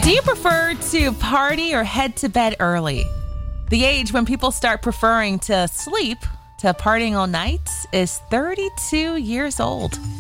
Do you prefer to party or head to bed early? The age when people start preferring to sleep to partying all night is 32 years old.